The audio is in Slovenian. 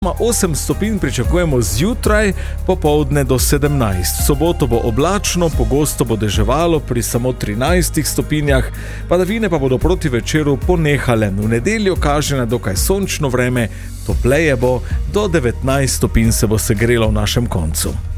8 stopinj pričakujemo zjutraj, popoldne do 17. V soboto bo oblačno, pogosto bo deževalo pri samo 13 stopinjah, padavine pa bodo proti večeru ponehale. V nedeljo kaže na dokaj sončno vreme, topleje bo, do 19 stopinj se bo segrelo v našem koncu.